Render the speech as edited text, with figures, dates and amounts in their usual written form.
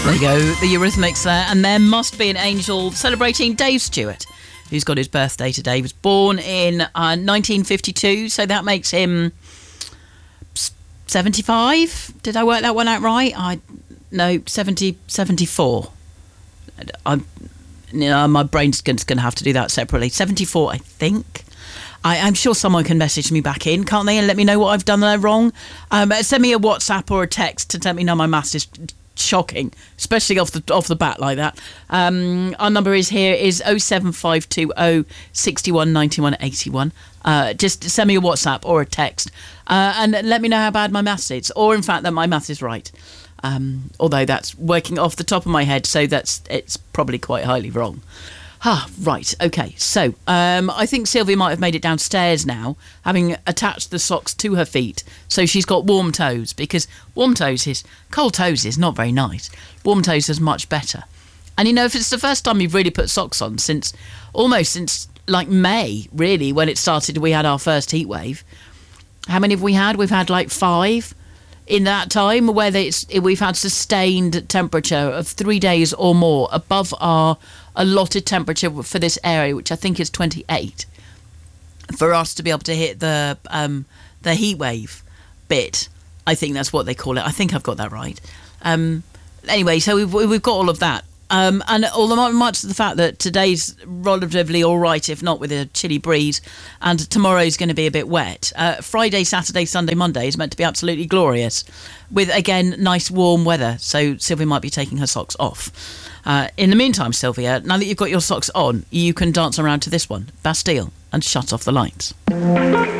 There you go, the Eurythmics there. And there must be an angel celebrating Dave Stewart, who's got his birthday today. He was born in 1952, so that makes him 75. Did I work that one out right? No, 74. My brain's going to have to do that separately. 74, I think. I'm sure someone can message me back in, can't they, and let me know what I've done there wrong. Send me a WhatsApp or a text to let me know my maths is shocking, especially off the bat like that. Our number is 07520 61 91 81. Just send me a WhatsApp or a text and let me know how bad my maths is, or in fact that my maths is right. Although that's working off the top of my head, so it's probably quite highly wrong. Right, okay. So I think Sylvia might have made it downstairs now, having attached the socks to her feet, so she's got warm toes, because cold toes is not very nice. Warm toes is much better. And if it's the first time you've really put socks on since like May, really, when it started, we had our first heat wave. How many have we had? We've had like 5 in that time, where we've had sustained temperature of 3 days or more above our allotted temperature for this area, which I think is 28, for us to be able to hit the heat wave bit. I think that's what they call it. I think I've got that right. Anyway, so we've got all of that. And although much of the fact that today's relatively all right, if not with a chilly breeze, and tomorrow's going to be a bit wet, Friday, Saturday, Sunday, Monday is meant to be absolutely glorious, with, again, nice warm weather. So Sylvia might be taking her socks off. In the meantime, Sylvia, now that you've got your socks on, you can dance around to this one, Bastille, and Shut Off the Lights.